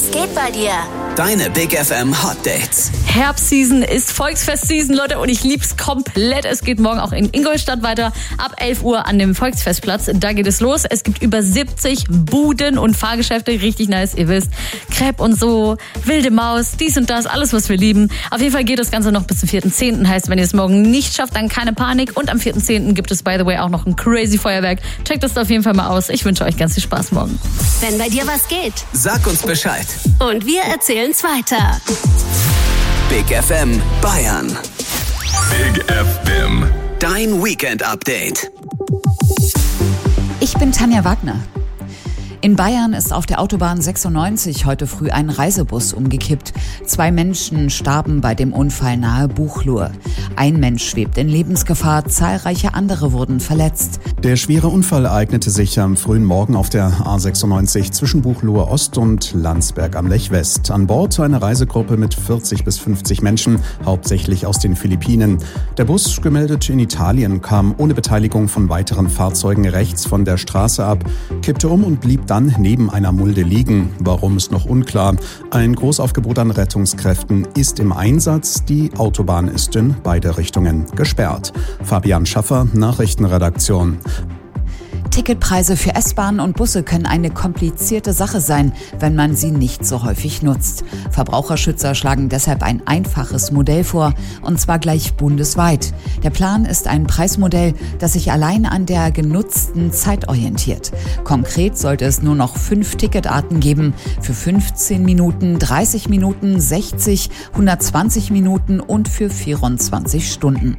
Was geht bei dir? Deine Big FM Hot Dates. Herbstseason ist Volksfest-Season, Leute, und ich lieb's komplett. Es geht morgen auch in Ingolstadt weiter, ab 11 Uhr an dem Volksfestplatz. Da geht es los. Es gibt über 70 Buden und Fahrgeschäfte, richtig nice, ihr wisst. Crepe und so, wilde Maus, dies und das, alles, was wir lieben. Auf jeden Fall geht das Ganze noch bis zum 4.10. Heißt, wenn ihr es morgen nicht schafft, dann keine Panik. Und am 4.10. gibt es, by the way, auch noch ein crazy Feuerwerk. Checkt das auf jeden Fall mal aus. Ich wünsche euch ganz viel Spaß morgen. Wenn bei dir was geht. Sag uns Bescheid. Und wir erzählen's weiter. Big FM Bayern. Big FM. Dein Weekend Update. Ich bin Tanja Wagner. In Bayern ist auf der Autobahn 96 heute früh ein Reisebus umgekippt. 2 Menschen starben bei dem Unfall nahe Buchloe. Ein Mensch schwebt in Lebensgefahr, zahlreiche andere wurden verletzt. Der schwere Unfall ereignete sich am frühen Morgen auf der A96 zwischen Buchloe Ost und Landsberg am Lech West. An Bord eine Reisegruppe mit 40 bis 50 Menschen, hauptsächlich aus den Philippinen. Der Bus, gemeldet in Italien, kam ohne Beteiligung von weiteren Fahrzeugen rechts von der Straße ab, kippte um und blieb dann neben einer Mulde liegen. Warum, ist noch unklar. Ein Großaufgebot an Rettungskräften ist im Einsatz. Die Autobahn ist in beide Richtungen gesperrt. Fabian Schaffer, Nachrichtenredaktion. Ticketpreise für S-Bahnen und Busse können eine komplizierte Sache sein, wenn man sie nicht so häufig nutzt. Verbraucherschützer schlagen deshalb ein einfaches Modell vor, und zwar gleich bundesweit. Der Plan ist ein Preismodell, das sich allein an der genutzten Zeit orientiert. Konkret sollte es nur noch 5 Ticketarten geben, für 15 Minuten, 30 Minuten, 60, 120 Minuten und für 24 Stunden.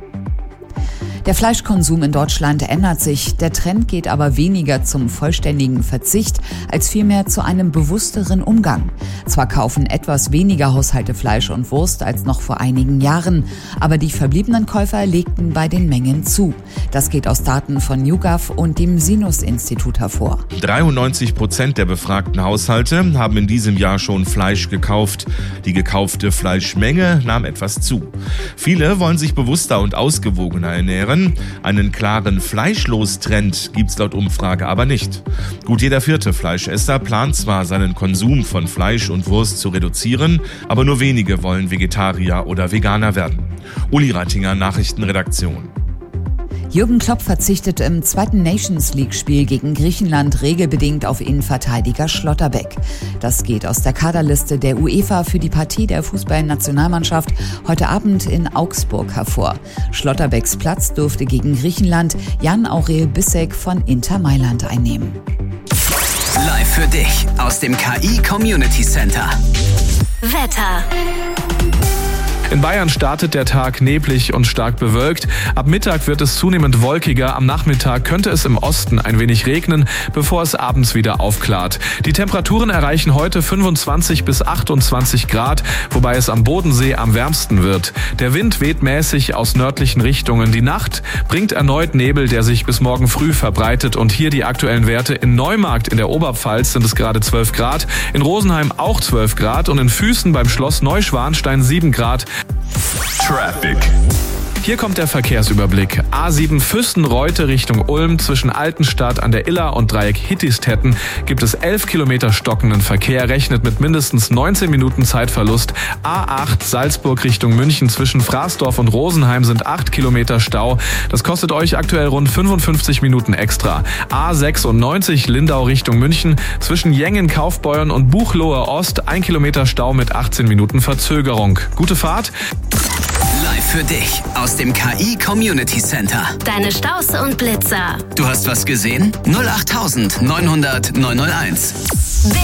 Der Fleischkonsum in Deutschland ändert sich. Der Trend geht aber weniger zum vollständigen Verzicht, als vielmehr zu einem bewussteren Umgang. Zwar kaufen etwas weniger Haushalte Fleisch und Wurst als noch vor einigen Jahren, aber die verbliebenen Käufer legten bei den Mengen zu. Das geht aus Daten von YouGov und dem Sinus-Institut hervor. 93% der befragten Haushalte haben in diesem Jahr schon Fleisch gekauft. Die gekaufte Fleischmenge nahm etwas zu. Viele wollen sich bewusster und ausgewogener ernähren. Einen klaren Fleischlos-Trend gibt's laut Umfrage aber nicht. Gut jeder 4. Fleischesser plant zwar, seinen Konsum von Fleisch und Wurst zu reduzieren, aber nur wenige wollen Vegetarier oder Veganer werden. Uli Reitinger, Nachrichtenredaktion. Jürgen Klopp verzichtet im 2. Nations-League-Spiel gegen Griechenland regelbedingt auf Innenverteidiger Schlotterbeck. Das geht aus der Kaderliste der UEFA für die Partie der Fußballnationalmannschaft heute Abend in Augsburg hervor. Schlotterbecks Platz durfte gegen Griechenland Jan-Aurel Bissek von Inter Mailand einnehmen. Live für dich aus dem KI Community Center. Wetter. In Bayern startet der Tag neblig und stark bewölkt. Ab Mittag wird es zunehmend wolkiger. Am Nachmittag könnte es im Osten ein wenig regnen, bevor es abends wieder aufklart. Die Temperaturen erreichen heute 25 bis 28 Grad, wobei es am Bodensee am wärmsten wird. Der Wind weht mäßig aus nördlichen Richtungen. Die Nacht bringt erneut Nebel, der sich bis morgen früh verbreitet. Und hier die aktuellen Werte. In Neumarkt in der Oberpfalz sind es gerade 12 Grad, in Rosenheim auch 12 Grad und in Füßen beim Schloss Neuschwanstein 7 Grad. Traffic. Hier kommt der Verkehrsüberblick. A7 Füssen-Reute Richtung Ulm zwischen Altenstadt an der Iller und Dreieck Hittistetten gibt es 11 Kilometer stockenden Verkehr, rechnet mit mindestens 19 Minuten Zeitverlust. A8 Salzburg Richtung München zwischen Fraßdorf und Rosenheim sind 8 Kilometer Stau. Das kostet euch aktuell rund 55 Minuten extra. A96 Lindau Richtung München zwischen Jengen, Kaufbeuern und Buchloe Ost 1 Kilometer Stau mit 18 Minuten Verzögerung. Gute Fahrt! Live für dich aus dem KI Community Center. Deine Staus und Blitzer. Du hast was gesehen? 08900 901.